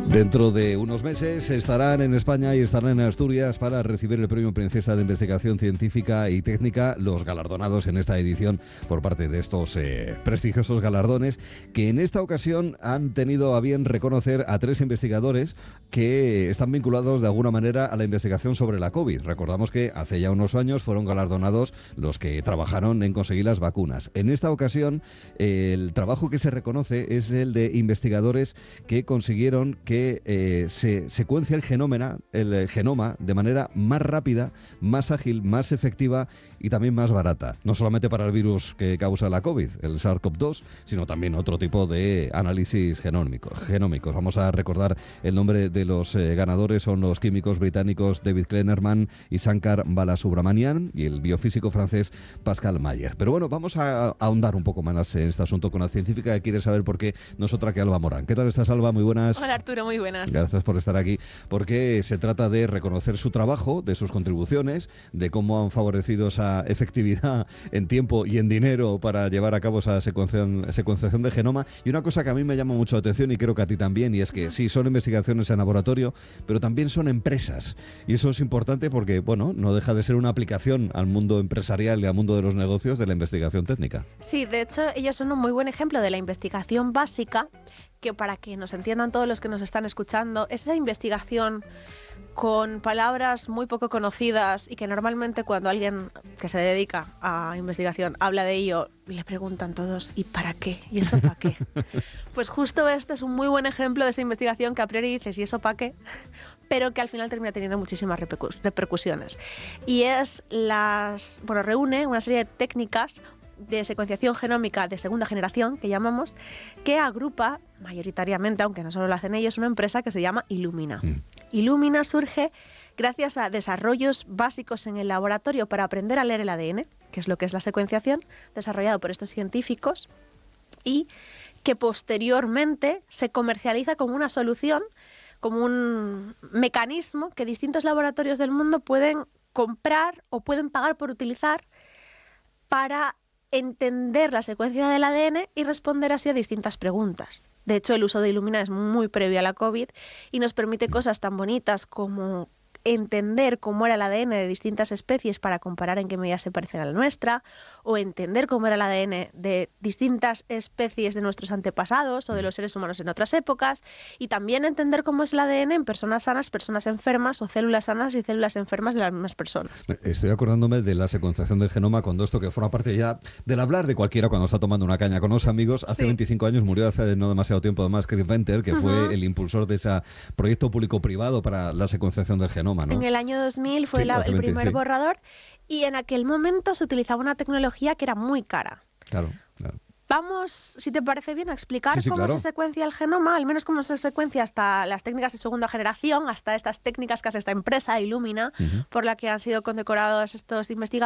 Dentro de unos meses estarán en España y estarán en Asturias para recibir el Premio Princesa de Investigación Científica y Técnica, los galardonados en esta edición por parte de estos prestigiosos galardones, que en esta ocasión han tenido a bien reconocer a 3 investigadores que están vinculados de alguna manera a la investigación sobre la COVID. Recordamos que hace ya unos años fueron galardonados los que trabajaron en conseguir las vacunas. En esta ocasión, el trabajo que se reconoce es el de investigadores que consiguieron que se secuencia el genoma de manera más rápida, más ágil, más efectiva y también más barata. No solamente para el virus que causa la COVID, el SARS-CoV-2, sino también otro tipo de análisis genómicos. Vamos a recordar el nombre de los ganadores. Son los químicos británicos David Kleinerman y Shankar Balasubramanian y el biofísico francés Pascal Mayer. Pero bueno, vamos a ahondar un poco más en este asunto con la científica que quiere saber por qué, no es otra que Alba Morán. ¿Qué tal estás, Alba? Muy buenas. Hola, Arturo, muy buenas. Gracias por estar aquí, porque se trata de reconocer su trabajo, de sus contribuciones, de cómo han favorecido esa efectividad en tiempo y en dinero para llevar a cabo esa secuenciación del genoma. Y una cosa que a mí me llama mucho la atención y creo que a ti también, y es que sí, son investigaciones en laboratorio, pero también son empresas. Y eso es importante porque, bueno, no deja de ser una aplicación al mundo empresarial y al mundo de los negocios de la investigación técnica. Sí, de hecho, ellos son un muy buen ejemplo de la investigación básica, que para que nos entiendan todos los que nos están escuchando, esa investigación con palabras muy poco conocidas y que normalmente cuando alguien que se dedica a investigación habla de ello, le preguntan todos, ¿y para qué? ¿Y eso para qué? Pues justo este es un muy buen ejemplo de esa investigación que a priori dices, ¿y eso para qué? Pero que al final termina teniendo muchísimas repercusiones. Y reúne una serie de técnicas de secuenciación genómica de segunda generación, que llamamos, que agrupa mayoritariamente, aunque no solo lo hacen ellos, una empresa que se llama Illumina. Illumina surge gracias a desarrollos básicos en el laboratorio para aprender a leer el ADN, que es lo que es la secuenciación, desarrollado por estos científicos, y que posteriormente se comercializa como una solución, como un mecanismo que distintos laboratorios del mundo pueden comprar o pueden pagar por utilizar para entender la secuencia del ADN y responder así a distintas preguntas. De hecho, el uso de Illumina es muy previo a la COVID y nos permite cosas tan bonitas como entender cómo era el ADN de distintas especies para comparar en qué medida se parecen a la nuestra, o entender cómo era el ADN de distintas especies de nuestros antepasados o de los seres humanos en otras épocas, y también entender cómo es el ADN en personas sanas, personas enfermas, o células sanas y células enfermas de las mismas personas. Estoy acordándome de la secuenciación del genoma cuando esto que forma parte ya del hablar de cualquiera cuando está tomando una caña con los amigos. Hace 25 años murió, hace no demasiado tiempo además, Chris Venter, que fue el impulsor de ese proyecto público-privado para la secuenciación del genoma, ¿no? En el año 2000 fue el primer borrador, y en aquel momento se utilizaba una tecnología que era muy cara. Claro. Vamos, si te parece bien, a explicar cómo se secuencia el genoma, al menos cómo se secuencia hasta las técnicas de segunda generación, hasta estas técnicas que hace esta empresa, Illumina, por la que han sido condecorados estos investigadores.